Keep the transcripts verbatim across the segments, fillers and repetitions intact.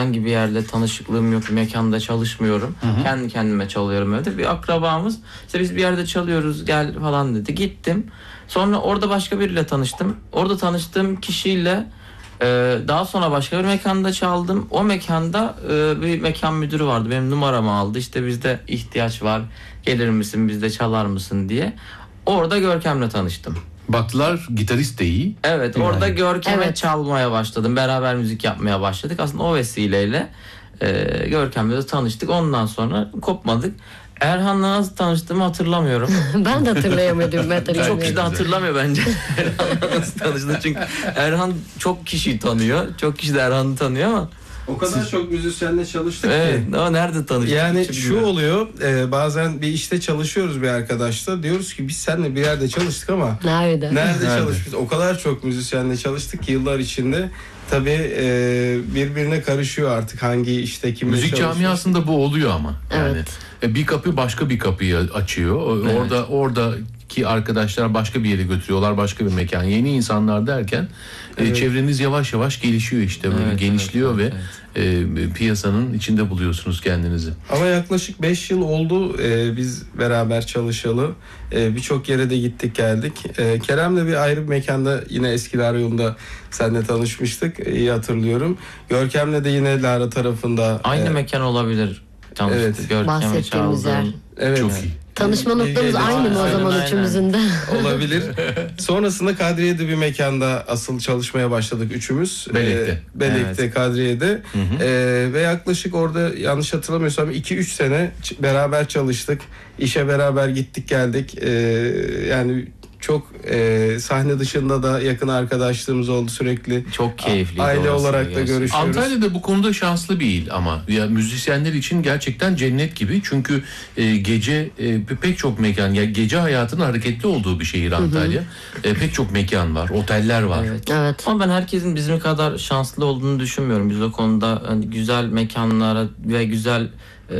herhangi bir yerle tanışıklığım yok. Mekanda çalışmıyorum. Hı hı. Kendi kendime çalıyorum evde. Bir akrabamız işte biz bir yerde çalıyoruz gel falan dedi. Gittim. Sonra orada başka biriyle tanıştım. Orada tanıştığım kişiyle e, daha sonra başka bir mekanda çaldım. O mekanda e, bir mekan müdürü vardı. Benim numaramı aldı. İşte bizde ihtiyaç var. Gelir misin bizde çalar mısın diye. Orada Görkem'le tanıştım. Baktılar gitarist de iyi. Evet orada yani. Görkem'e Evet. çalmaya başladım. Beraber müzik yapmaya başladık. Aslında o vesileyle e, Görkem'le de tanıştık. Ondan sonra kopmadık. Erhan'la nasıl tanıştığımı hatırlamıyorum. Ben de hatırlayamadım. hatırlayamadım. Çok kişi de hatırlamıyor bence. Erhan'la nasıl tanıştı çünkü Erhan çok kişiyi tanıyor. Çok kişi de Erhan'ı tanıyor ama. O kadar Siz... çok müzisyenle çalıştık evet, ki. ama nerede tanıştık? Yani şu bilmiyorum. oluyor, e, bazen bir işte çalışıyoruz bir arkadaşla. Diyoruz ki biz seninle bir yerde çalıştık ama nerede? Nerede, nerede? çalışmışız? O kadar çok müzisyenle çalıştık ki yıllar içinde. Tabii e, birbirine karışıyor artık hangi işte kimle Müzik çalışmış. camiasında bu oluyor ama. Yani evet. bir kapı başka bir kapıyı açıyor. Evet. Orada oradaki arkadaşlar başka bir yere götürüyorlar, başka bir mekan. Yeni insanlar derken evet. e, çevreniz yavaş yavaş gelişiyor işte böyle evet, genişliyor evet, ve evet. E, piyasanın içinde buluyorsunuz kendinizi. Ama yaklaşık beş yıl oldu e, biz beraber çalışalı. E, Birçok yere de gittik geldik. E, Kerem'le bir ayrı bir mekanda yine Eskiler Yolu'nda seninle tanışmıştık. İyi hatırlıyorum. Görkem'le de yine Lara tarafında. Aynı e, mekan olabilir. Tanıştık. Evet. Görkem'e çaldım. Evet. Çok iyi. Tanışma noktamız aynı mı o zaman aynen. üçümüzün de? Olabilir. Sonrasında Kadriye'de bir mekanda asıl çalışmaya başladık üçümüz. Belek'te. Ee, Belek'te, evet. Kadriye'de. Hı hı. Ee, ve yaklaşık orada yanlış hatırlamıyorsam iki üç sene beraber çalıştık. İşe beraber gittik geldik. Ee, yani çok e, sahne dışında da yakın arkadaşlığımız oldu sürekli. Çok keyifliydi. Aile olarak da görüşüyoruz. Antalya'da bu konuda şanslı bir il ama ya müzisyenler için gerçekten cennet gibi. Çünkü e, gece e, pek çok mekan, ya gece hayatının hareketli olduğu bir şehir Antalya. Hı hı. E, pek çok mekan var, oteller var. Evet. evet. Ama ben herkesin bizim kadar şanslı olduğunu düşünmüyorum. Biz o konuda hani güzel mekanlara ve güzel e,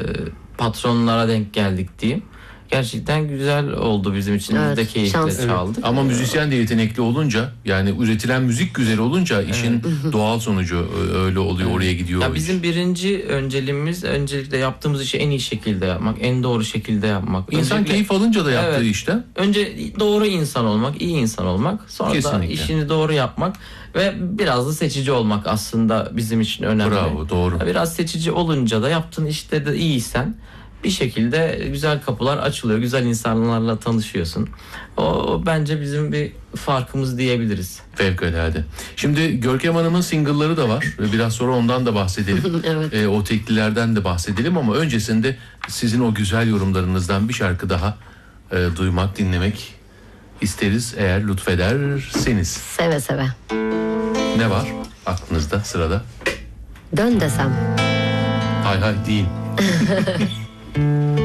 patronlara denk geldik diyeyim. Gerçekten güzel oldu bizim için. Evet, biz de keyifle şans. çaldık. Evet. Ama müzisyen de yetenekli olunca, yani üretilen müzik güzel olunca işin evet. doğal sonucu öyle oluyor, evet. oraya gidiyor. Ya bizim birinci önceliğimiz öncelikle yaptığımız işi en iyi şekilde yapmak, en doğru şekilde yapmak. İnsan öncelikle, keyif alınca da yaptığı evet, işten. Önce doğru insan olmak, iyi insan olmak, sonra kesinlikle. da işini doğru yapmak ve biraz da seçici olmak aslında bizim için önemli. Bravo, doğru. Biraz seçici olunca da yaptığın işte de iyiysen bir şekilde güzel kapılar açılıyor. Güzel insanlarla tanışıyorsun. O bence bizim bir farkımız diyebiliriz. Fevkalade. Şimdi Görkem Hanım'ın single'ları da var. Biraz sonra ondan da bahsedelim. evet. e, o teklilerden de bahsedelim ama öncesinde sizin o güzel yorumlarınızdan bir şarkı daha e, duymak, dinlemek isteriz eğer lütfederseniz. Seve seve. Ne var aklınızda, sırada? Dön desem. Hay hay değil.